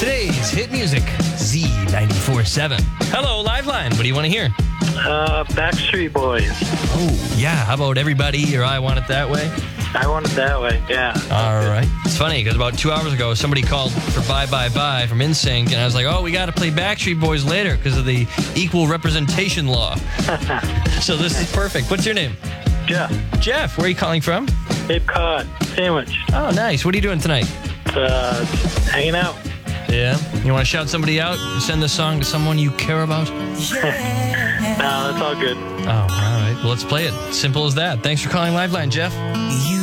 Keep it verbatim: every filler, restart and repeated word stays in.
Today's hit music, Z ninety-four point seven. Hello, Liveline. What do you want to hear? Uh, Backstreet Boys. Oh, yeah. How about Everybody or I Want It That Way? I Want It That Way, yeah. All right. It's funny because about two hours ago, somebody called for Bye Bye Bye from N Sync, and I was like, oh, we got to play Backstreet Boys later because of the equal representation law. So this is perfect. What's your name? Jeff. Jeff. Where are you calling from? Cape Cod. Sandwich. Oh, nice. What are you doing tonight? Uh, hanging out. Yeah? You want to shout somebody out? Send this song to someone you care about? No, that's all good. Oh, all right. Well, let's play it. Simple as that. Thanks for calling Liveline, Jeff. You